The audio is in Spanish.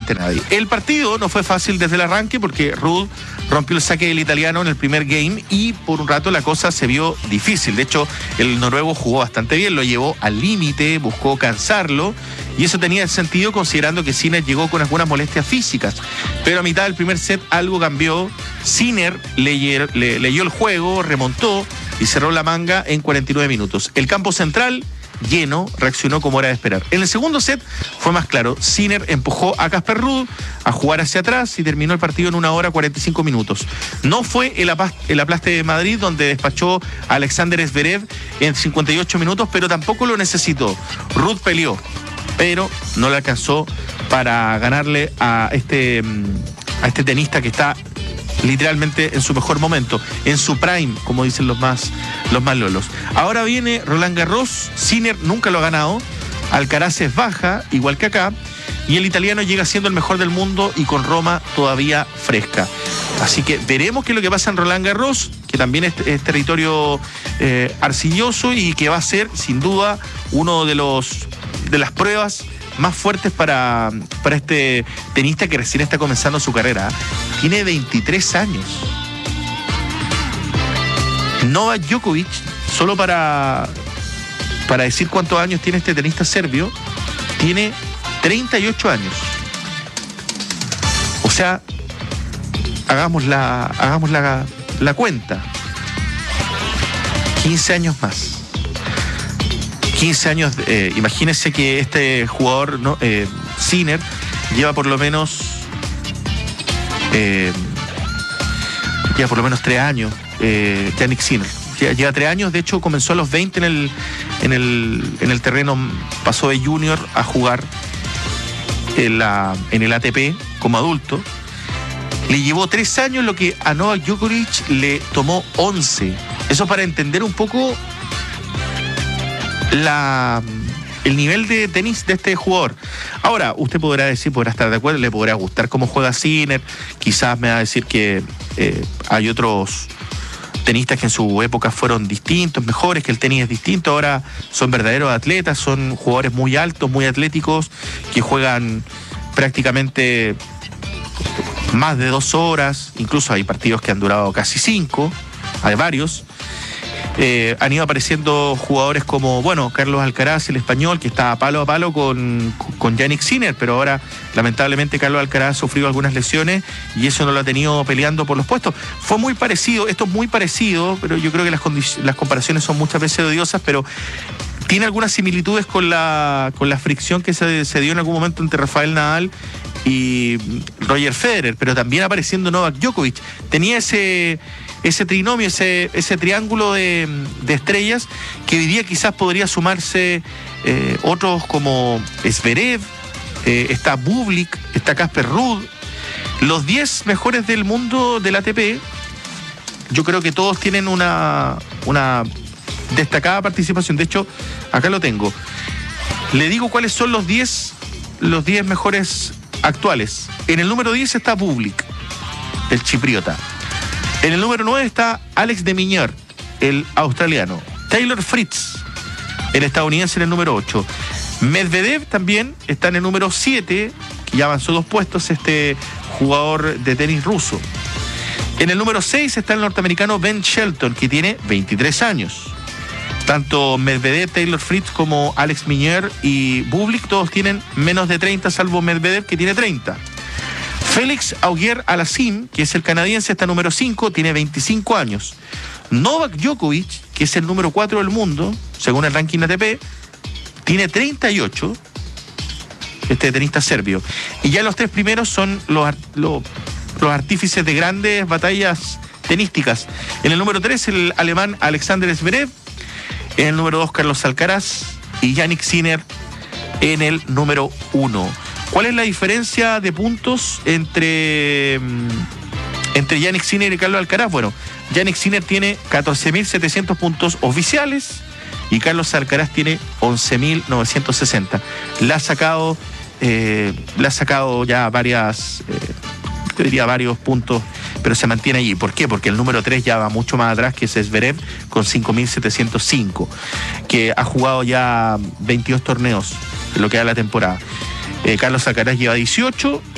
absolutamente nadie. El partido no fue fácil desde el arranque porque Ruud rompió el saque del italiano en el primer game y por un rato la cosa se vio difícil. De hecho, el noruego jugó bastante bien, lo llevó al límite, buscó cansarlo y eso tenía sentido considerando que Sinner llegó con algunas molestias físicas. Pero a mitad del primer set algo cambió. Sinner leyó el juego, remontó y cerró la manga en 49 minutos. El campo central lleno, reaccionó como era de esperar. En el segundo set fue más claro. Sinner empujó a Casper Ruud a jugar hacia atrás y terminó el partido en 1 hora 45 minutos. No fue el aplaste de Madrid, donde despachó a Alexander Zverev en 58 minutos, pero tampoco lo necesitó. Ruud peleó, pero no le alcanzó para ganarle a este tenista que está literalmente en su mejor momento, en su prime, como dicen los más lolos. Ahora viene Roland Garros. Sinner nunca lo ha ganado, Alcaraz es baja, igual que acá, y el italiano llega siendo el mejor del mundo y con Roma todavía fresca. Así que veremos qué es lo que pasa en Roland Garros, que también es territorio arcilloso y que va a ser sin duda uno de las pruebas más fuertes para este tenista que recién está comenzando su carrera. Tiene 23 años. Novak Djokovic, solo para decir cuántos años tiene este tenista serbio, tiene 38 años. O sea, hagamos la cuenta. 15 años más. 15 años, imagínense que este jugador, ¿no? Sinner, lleva por lo menos 3 años, Jannik Sinner. Lleva 3 años, de hecho comenzó a los 20 en el terreno, pasó de junior a jugar en el ATP como adulto. Le llevó 3 años lo que a Novak Djokovic le tomó 11. Eso para entender un poco el nivel de tenis de este jugador. Ahora, usted podrá estar de acuerdo, le podrá gustar cómo juega Sinner, quizás me va a decir que hay otros tenistas que en su época fueron distintos, mejores, que el tenis es distinto, ahora son verdaderos atletas, son jugadores muy altos, muy atléticos, que juegan prácticamente más de 2 horas, incluso hay partidos que han durado casi 5, hay varios. Han ido apareciendo jugadores como, Carlos Alcaraz, el español, que está palo a palo con Jannik Sinner, pero ahora lamentablemente Carlos Alcaraz ha sufrido algunas lesiones y eso no lo ha tenido peleando por los puestos. Fue muy parecido, esto es muy parecido, pero yo creo que las comparaciones son muchas veces odiosas, pero tiene algunas similitudes con la fricción que se dio en algún momento entre Rafael Nadal y Roger Federer, pero también apareciendo Novak Djokovic. Tenía ese trinomio, ese triángulo de estrellas que hoy día quizás podría sumarse otros como Zverev, está Bublik, está Casper Ruud. Los 10 mejores del mundo del ATP, yo creo que todos tienen una destacada participación. De hecho, acá lo tengo. Le digo cuáles son los 10 mejores actuales. En el número 10 está Bublik, el chipriota. En el número 9 está Alex de Minaur, el australiano. Taylor Fritz, el estadounidense, en el número 8. Medvedev también está en el número 7, que ya avanzó 2 puestos, este jugador de tenis ruso. En el número 6 está el norteamericano Ben Shelton, que tiene 23 años. Tanto Medvedev, Taylor Fritz como Alex de Minaur y Bublik, todos tienen menos de 30, salvo Medvedev, que tiene 30. Félix Auger-Aliassime, que es el canadiense, está número 5, tiene 25 años. Novak Djokovic, que es el número 4 del mundo, según el ranking ATP, tiene 38, este tenista serbio. Y ya los 3 primeros son los artífices de grandes batallas tenísticas. En el número 3, el alemán Alexander Zverev. En el número 2, Carlos Alcaraz. Y Jannik Sinner en el número 1. ¿Cuál es la diferencia de puntos entre Jannik Sinner y Carlos Alcaraz? Bueno, Jannik Sinner tiene 14.700 puntos oficiales y Carlos Alcaraz tiene 11.960. Le ha sacado ya varios puntos, pero se mantiene allí. ¿Por qué? Porque el número 3 ya va mucho más atrás, que es Zverev, con 5.705, que ha jugado ya 22 torneos en lo que da la temporada. Carlos Alcaraz lleva 18